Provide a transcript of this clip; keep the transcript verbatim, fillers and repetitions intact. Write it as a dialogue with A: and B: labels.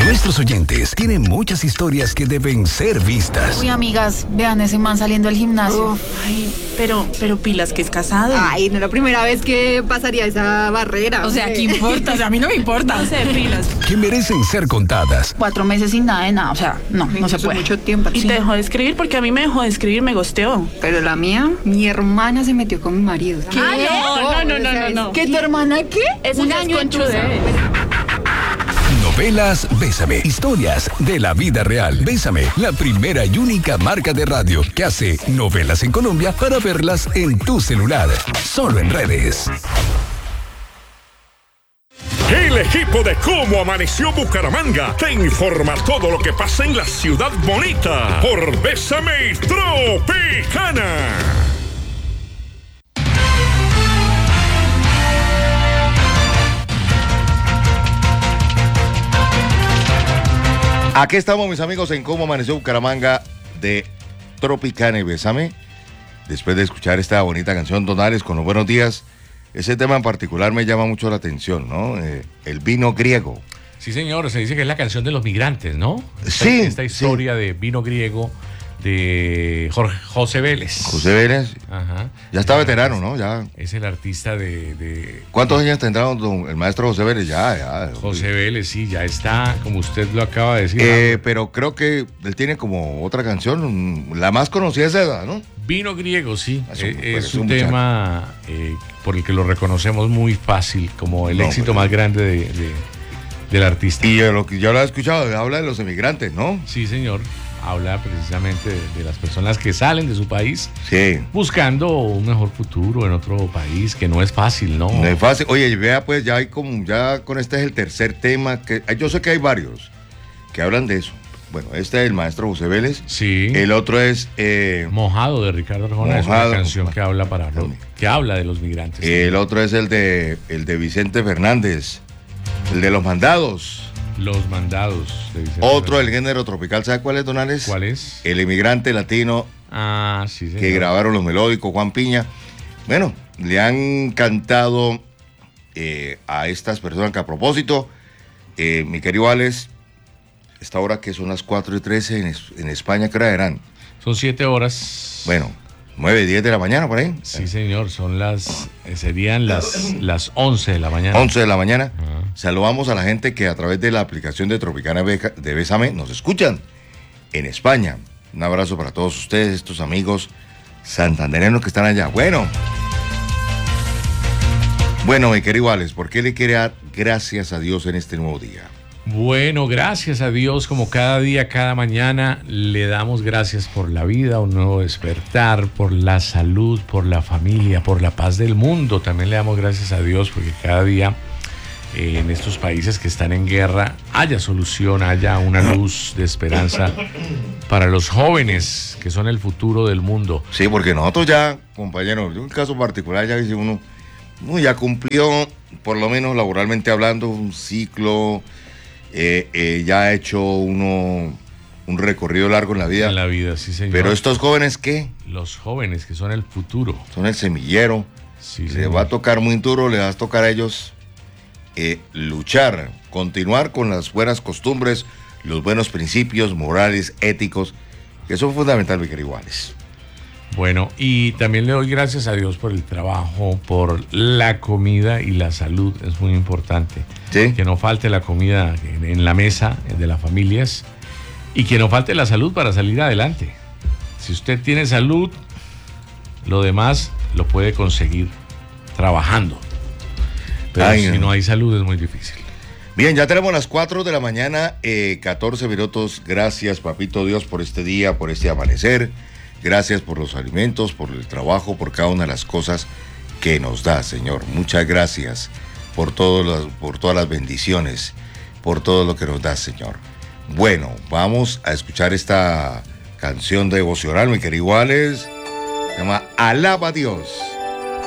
A: Nuestros oyentes tienen muchas historias que deben ser vistas.
B: Uy, amigas, vean ese man saliendo del gimnasio.
C: Uf, ay, pero, pero pilas que es casado.
D: Ay, no es la primera vez que pasaría esa barrera.
C: O sea, ¿qué importa? O sea, a mí no me importa. No sé, pilas.
A: Que merecen ser contadas.
B: Cuatro meses sin nada de nada, o sea, no, no
D: Eso
B: se
D: es
B: puede.
D: mucho tiempo.
C: Y
D: Sí.
C: te dejó de escribir porque a mí me dejó de escribir, me gosteó.
D: Pero la mía, mi hermana se metió con mi marido.
C: ¿Qué?
D: Ay,
C: No, no, no,
D: o sea,
C: no, no.
D: ¿Qué, tu hermana qué?
C: Eso
D: Un
C: ya es
D: año en tu
C: conchudez.
A: Novelas Bésame. Historias de la vida real. Bésame, la primera y única marca de radio que hace novelas en Colombia para verlas en tu celular. Solo en redes.
E: El equipo de Cómo Amaneció Bucaramanga te informa todo lo que pasa en la ciudad bonita por Bésame Tropicana.
F: Aquí estamos, mis amigos, en Cómo Amaneció Bucaramanga de Tropicana y Bésame. Después de escuchar esta bonita canción, Donales, con los buenos días, ese tema en particular me llama mucho la atención, ¿no? Eh, el vino griego.
G: Sí, señor, se dice que es la canción de los migrantes, ¿no? Esta,
F: Sí,
G: Esta historia
F: sí.
G: de vino griego de Jorge, José Vélez.
F: José Vélez,
G: Ajá.
F: ya está veterano, ¿no? Ya.
G: Es el artista de... de
F: ¿Cuántos años tendrá don- el maestro José Vélez? Ya, ya.
G: José Vélez, sí, ya está, como usted lo acaba de decir.
F: Eh, pero creo que él tiene como otra canción, la más conocida es esa, ¿no?
G: Vino griego, sí.
F: Es un-
G: Eh, es
F: es
G: un,
F: un
G: tema eh, por el que lo reconocemos muy fácil, como el
F: No,
G: éxito
F: pues,
G: más grande de, de- del artista.
F: Y eh, lo que yo lo he escuchado, habla de los emigrantes, ¿no?
G: Sí, señor. Habla precisamente de, de las personas que salen de su país
F: Sí.
G: buscando un mejor futuro en otro país, que no es fácil, ¿no?
F: No es fácil. Oye, vea, pues ya hay como, ya con este es el tercer tema, que yo sé que hay varios que hablan de eso. Bueno, este es el maestro José Vélez.
G: Sí.
F: El otro es eh,
G: Mojado de Ricardo Arjona
F: Mojado.
G: es una canción que habla para los- que habla de los migrantes.
F: el otro es el de el de Vicente Fernández, el de los mandados.
G: Los mandados de Vicente
F: Otro del
G: Fernández.
F: género tropical, ¿sabe cuál es, Donales?
G: ¿Cuál es?
F: El inmigrante latino
G: Ah, sí, señor.
F: que grabaron los melódicos, Juan Piña. Bueno, le han cantado eh, a estas personas que a propósito, eh, mi querido Alex, esta hora que son las cuatro y trece en, es- en España, ¿qué hora eran?
G: Son siete horas.
F: Bueno, nueve, diez de la mañana por ahí.
G: Sí, señor, son las, eh, serían las, las once de la mañana.
F: once de la mañana.
G: Ajá.
F: Saludamos a la gente que a través de la aplicación de Tropicana Beja- de Bésame nos escuchan en España. Un abrazo para todos ustedes, estos amigos santandereanos que están allá. Bueno, bueno, mi querido Alex, ¿por qué le quiere dar gracias a Dios en este nuevo día?
G: Bueno, gracias a Dios, como cada día, cada mañana, le damos gracias por la vida, un nuevo despertar, por la salud, por la familia, por la paz del mundo. También le damos gracias a Dios porque cada día eh, en estos países que están en guerra haya solución, haya una luz de esperanza para los jóvenes que son el futuro del mundo.
F: Sí, porque nosotros ya, compañeros, de un caso particular ya dice uno, uno ya cumplió, por lo menos laboralmente hablando, un ciclo, eh, eh, ya ha hecho uno un recorrido largo en la vida.
G: En la vida, sí, señor.
F: Pero estos jóvenes, ¿qué?
G: Los jóvenes que son el futuro.
F: Son el semillero.
G: Sí,
F: Les
G: señor.
F: va a tocar muy duro, les va a tocar a ellos eh, luchar, continuar con las buenas costumbres, los buenos principios morales, éticos, que son fundamentales, mi querido Alex.
G: Bueno, y también le doy gracias a Dios por el trabajo, por la comida y la salud, es muy importante.
F: ¿Sí?
G: Que no falte la comida en, en la mesa de las familias y que no falte la salud para salir adelante. Si usted tiene salud, lo demás lo puede conseguir trabajando. Pero
F: Ay,
G: si
F: no.
G: no hay salud es muy difícil.
F: Bien, ya tenemos las cuatro de la mañana, eh, catorce minutos. Gracias, papito Dios, por este día, por este amanecer. Gracias por los alimentos, por el trabajo, por cada una de las cosas que nos da, Señor. Muchas gracias por, todos los, por todas las bendiciones, por todo lo que nos da, Señor. Bueno, vamos a escuchar esta canción devocional, mi querido Alex. Se llama Alaba a Dios.